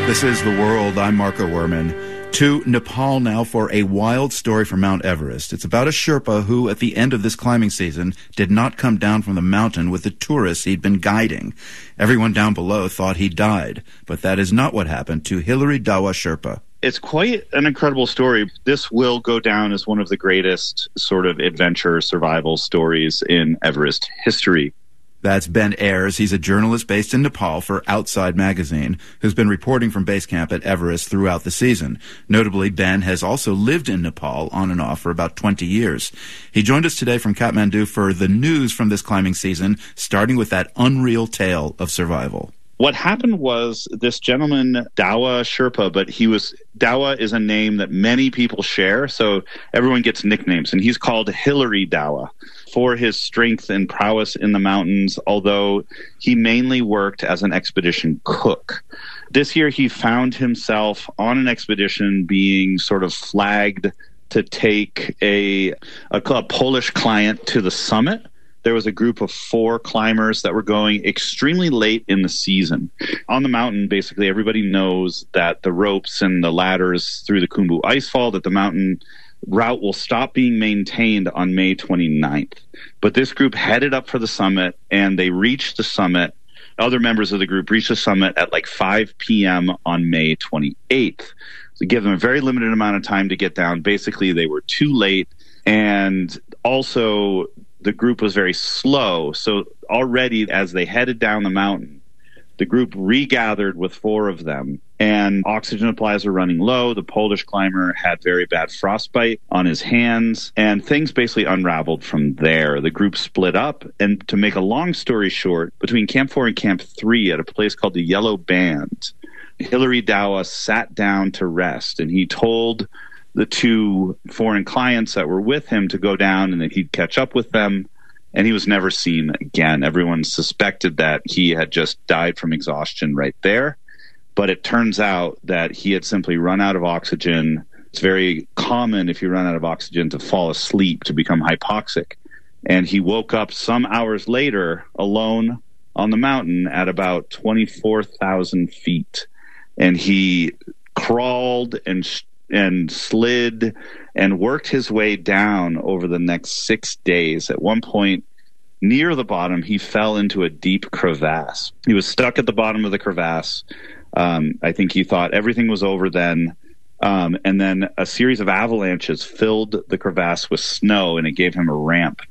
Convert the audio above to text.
This is The World. I'm Marco Werman. To Nepal now for a wild story from Mount Everest. It's about a Sherpa who, at the end of this climbing season, did not come down from the mountain with the tourists he'd been guiding. Everyone down below thought he died, but that is not what happened to Hilary Dawa Sherpa. It's quite an incredible story. This will go down as one of the greatest sort of adventure survival stories in Everest history. That's Ben Ayres. He's a journalist based in Nepal for Outside Magazine, who's been reporting from base camp at Everest throughout the season. Notably, Ben has also lived in Nepal on and off for about 20 years. He joined us today from Kathmandu for the news from this climbing season, starting with that unreal tale of survival. What happened was this gentleman, Dawa Sherpa, but Dawa is a name that many people share, so everyone gets nicknames, and he's called Hilary Dawa for his strength and prowess in the mountains, although he mainly worked as an expedition cook. This year he found himself on an expedition being sort of flagged to take a Polish client to the summit. There was a group of 4 climbers that were going extremely late in the season. On the mountain, basically, everybody knows that the ropes and the ladders through the Khumbu Icefall, that the mountain route will stop being maintained on May 29th. But this group headed up for the summit, and they reached the summit. Other members of the group reached the summit at like 5 p.m. on May 28th. So give them a very limited amount of time to get down. Basically, they were too late, and also the group was very slow. So already as they headed down the mountain, the group regathered with 4 of them, and oxygen supplies were running low. The Polish climber had very bad frostbite on his hands, and things basically unraveled from there. The group split up, and to make a long story short, between Camp 4 and Camp 3 at a place called the Yellow Band, Hilary Dawa sat down to rest, and he told the 2 foreign clients that were with him to go down and that he'd catch up with them, and he was never seen again. Everyone suspected that he had just died from exhaustion right there, but it turns out that he had simply run out of oxygen. It's very common if you run out of oxygen to fall asleep, to become hypoxic, and he woke up some hours later alone on the mountain at about 24,000 feet, and he crawled and slid and worked his way down over the next 6 days. At one point, near the bottom, he fell into a deep crevasse. He was stuck at the bottom of the crevasse. I think he thought everything was over then. And then a series of avalanches filled the crevasse with snow, and it gave him a ramp